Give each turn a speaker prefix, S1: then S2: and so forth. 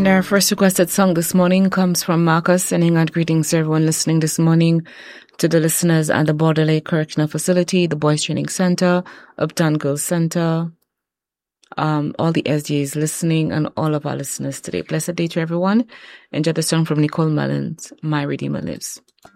S1: And our first requested song this morning comes from Marcus, sending out greetings to everyone listening this morning, to the listeners at the Border Lake Correctional Facility, the Boys Training Center, Uptown Girls Center, all the SDAs listening, and all of our listeners today. Blessed day to everyone. Enjoy the song from Nicole Mullins, My Redeemer Lives.